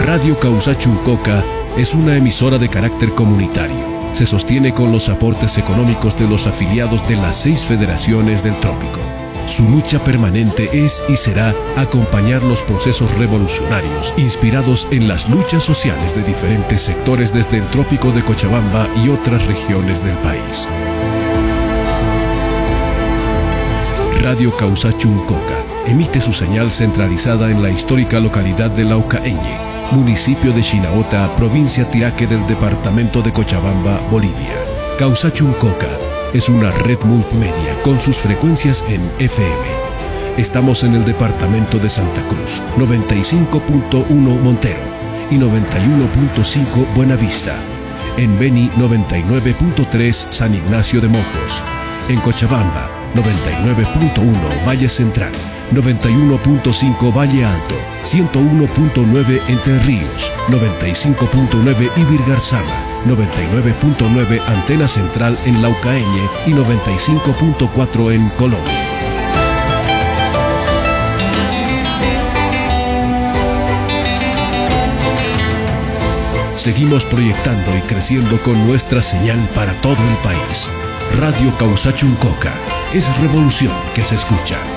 Radio Causachuncoca es una emisora de carácter comunitario. Se sostiene con los aportes económicos de los afiliados de las 6 federaciones del trópico. Su lucha permanente es y será acompañar los procesos revolucionarios inspirados en las luchas sociales de diferentes sectores desde el trópico de Cochabamba y otras regiones del país. Radio Causachuncoca emite su señal centralizada en la histórica localidad de Laucaeñe, municipio de Chinaota, provincia Tiraque del departamento de Cochabamba, Bolivia. Causachuncoca es una red multimedia con sus frecuencias en FM. Estamos en el departamento de Santa Cruz, 95.1 Montero y 91.5 Buenavista. En Beni, 99.3 San Ignacio de Mojos. En Cochabamba, 99.1 Valle Central, 91.5 Valle Alto, 101.9 Entre Ríos, 95.9 Ibirgarzama, 99.9 Antena Central en Laucaeñe y 95.4 en Colombia. Seguimos proyectando y creciendo con nuestra señal para todo el país. Radio Causachuncoca es revolución que se escucha.